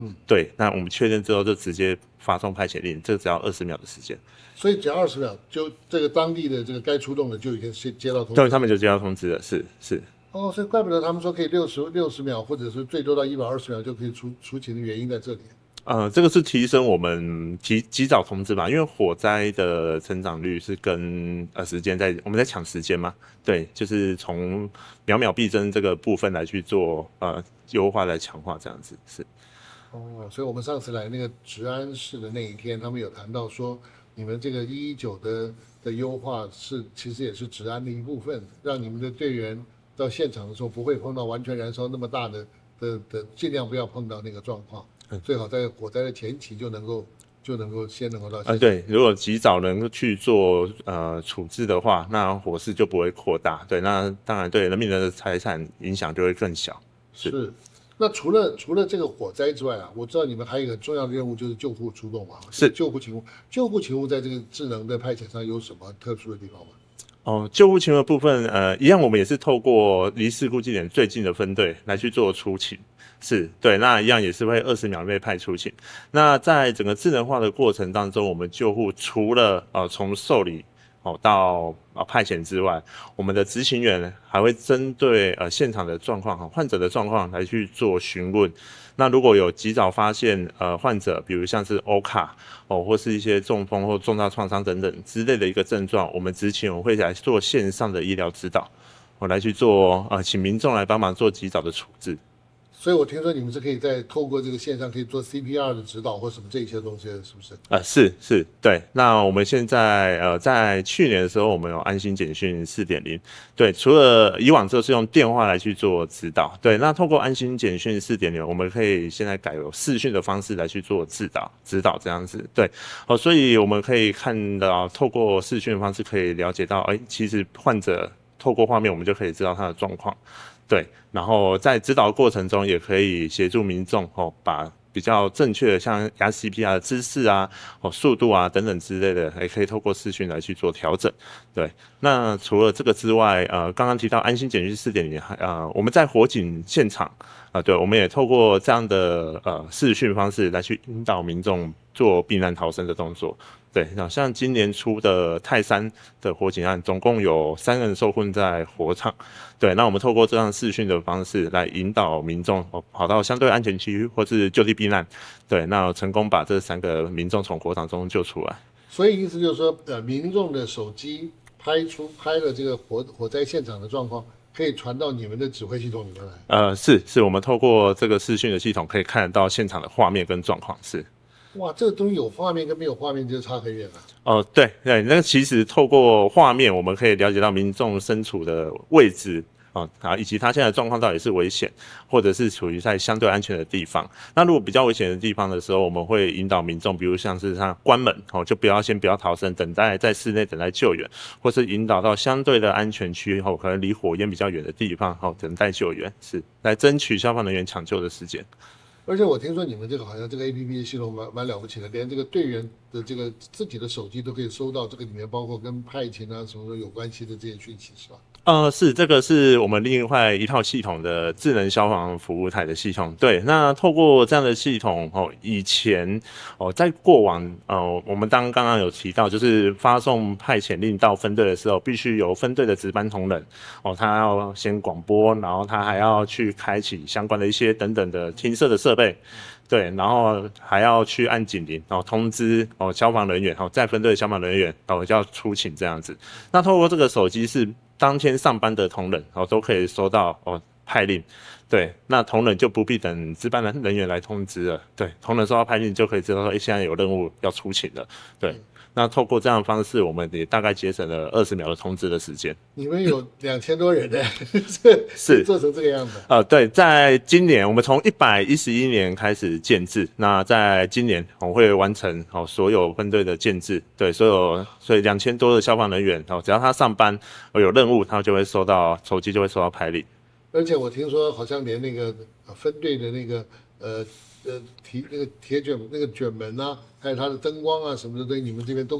对，那我们确认之后就直接发送派遣令，这只要20秒的时间。 所以只要20秒，就这个当地的这个该出动的就已经先接到通对， 知。 他们就接到通知了，是。 哦，所以怪不得他们说可以六十秒，或者是最多到120秒就可以出勤的原因在这里。 这个是提升我们及早通知嘛，因为火灾的成长率是跟时间我们在抢时间嘛，对，就是从秒秒必争这个部分来去做优化来强化这样子是。 哦，所以我们上次来那个治安室的那一天，他们有谈到说，你们这个119的优化其实也是治安的一部分，让你们的队员到现场的时候不会碰到完全燃烧那么大的，尽量不要碰到那个状况，最好在火灾的前期就能够先能够到现场。 对，如果及早能够去做处置的话，那火势就不会扩大，对，那当然对人民的财产影响就会更小。 是。那除了这个火灾之外啊，我知道你们还有一个重要的任务就是救护出动嘛， 是救护勤务。救护勤务在这个智能的派遣上有什么特殊的地方吗？ 救护勤的部分，一样我们也是透过离事故地点最近的分队来去做出勤，是对，那一样也是会20秒内派出勤。那在整个智能化的过程当中，我们救护除了从受理到派遣之外，我们的执行员还会针对现场的状况患者的状况来去做询问。那如果有及早发现患者，比如像是欧卡或是一些中风或重大创伤等等之类的一个症状，我们执勤会来做线上的医疗指导，来去做请民众来帮忙做及早的处置。 所以我听说你们是可以透过这个线上可以做 CPR 的指导或什么这些东西的，是不是？ 是，对。那我们现在在去年的时候，我们有安心简讯4.0，对，除了以往就是用电话来去做指导，对，那透过安心简讯4.0，我们可以现在改有视讯的方式来去做指导这样子，对，所以我们可以看到透过视讯的方式可以了解到，其实患者透过画面我们就可以知道他的状况。对，然后在指导过程中，也可以协助民众把比较正确的像压 CPR 的姿势啊、速度啊等等之类的，也可以透过视讯来去做调整。对，那除了这个之外，刚刚提到安心简讯4.0，我们在火警现场对，我们也透过这样的视讯方式来去引导民众做避难逃生的动作。对，像今年初的泰山的火警案，总共有3人受困在火场。对，那我们透过这样视讯的方式来引导民众跑到相对安全区域或是就地避难。对，那成功把这3个民众从火场中救出来。 所以意思就是说，民众的手机拍了这个火灾现场的状况，可以传到你们的指挥系统里面来。 是，我们透过这个视讯的系统可以看得到现场的画面跟状况是。 哇，这个东西有画面跟没有画面就差很远了。 对，那个其实透过画面，我们可以了解到民众身处的位置以及他现在的状况到底是危险，或者是处于在相对安全的地方。那如果比较危险的地方的时候，我们会引导民众，比如像是他关门就先不要逃生，等待在室内等待救援，或是引导到相对的安全区可能离火焰比较远的地方等待救援，是来争取消防人员抢救的时间。 而且我听说你们这个好像这个 APP 系统蛮了不起的，连这个队员的这个自己的手机都可以收到，这个里面包括跟派遣啊什么有关系的这些讯息，是吧？ 这个是我们另外一套系统的智能消防服务台的系统。对，那透过这样的系统以前在过往我们刚刚有提到，就是发送派遣令到分队的时候，必须由分队的值班同仁他要先广播，然后他还要去开启相关的一些等等的听摄的设备。对，然后还要去按警铃，通知消防人员在分队的消防人员要出勤这样子。那透过这个手机是当天上班的同仁都可以收到派令。对，那同仁就不必等值班的人员来通知了。对，同仁收到派令就可以知道说现在有任务要出勤了。对，那透过这样的方式，我们也大概节省了20秒的通知的时间。 你们有2000多人呢， 是做成这个样子。 对，在今年我们从111年开始建制，那在今年我会完成所有分队的建制。对，所以2000多的消防人员只要他上班有任务，他就会手机就会收到派令。 而且我听说好像连那个分队的那个那个铁卷那个卷门啊，还有它的灯光啊什么的，对你们这边都可以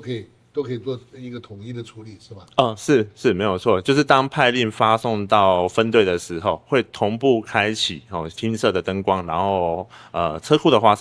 都可以做一个统一的处理，是吧？ 是没有错，就是当派令发送到分队的时候，会同步开启听射的灯光，然后车库的花